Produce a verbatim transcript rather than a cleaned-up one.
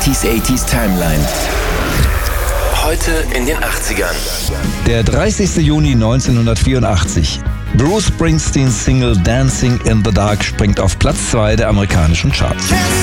neunziger achtziger Timeline. Heute in den achtzigern. Der dreißigster Juni neunzehnhundertvierundachtzig. Bruce Springsteens Single Dancing in the Dark springt auf Platz zwei der amerikanischen Charts.